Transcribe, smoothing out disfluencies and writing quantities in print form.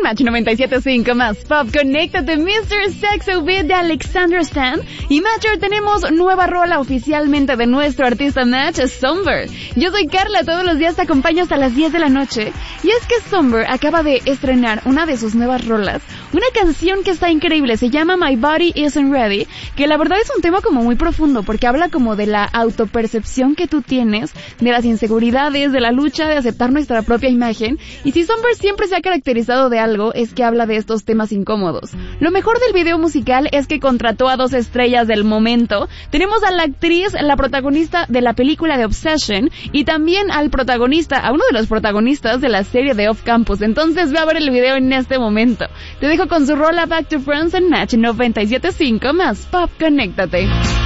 Match 97.5 más Pop. Conéctate, Mr. Sexo Beat de Alexander Stan. Y Matcher, tenemos nueva rola oficialmente de nuestro artista Match, Somber. Yo soy Carla, todos los días te acompaño hasta las 10 de la noche. Y es que Somber acaba de estrenar una de sus nuevas rolas, una canción que está increíble, se llama My Body Isn't Ready, que la verdad es un tema como muy profundo, porque habla como de la autopercepción que tú tienes, de las inseguridades, de la lucha de aceptar nuestra propia imagen. Y si Somber siempre se ha caracterizado de algo, es que habla de estos temas incómodos. Lo mejor del video musical es que contrató a 2 estrellas del momento. Tenemos a la actriz, la protagonista de la película de Obsession, y también al protagonista, a uno de los protagonistas de la serie de Off Campus. Entonces ve a ver el video en este momento. Te dejo con su rola Back to France en Match 97.5 más Pop. Conéctate.